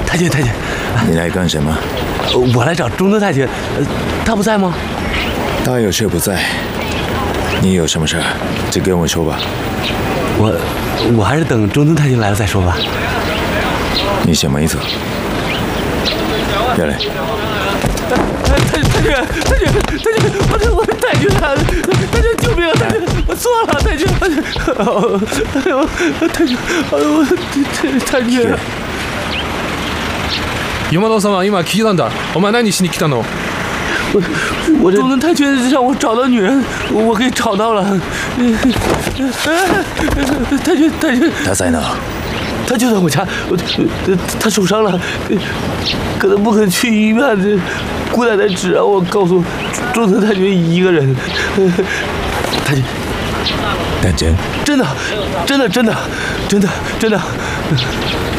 太君， 你来干什么？ 我来找中德太君，他不在吗？ 他有事不在。你有什么事就跟我说吧。 我还是等中德太君来了再说吧。 你什么意思？下来。 太君，我太君啊！太君救命啊！太君，我错了，太君，哎呦，太君，太君。 山田様、今聞いたんだ。お前何しに来たの？ 我中能太君让我找到女人，我给找到了。太君， 他在哪？ 他就在我家，他受伤了，可能不肯去医院。姑奶奶只让我告诉中能太君一个人。太君， 认真？ 真的。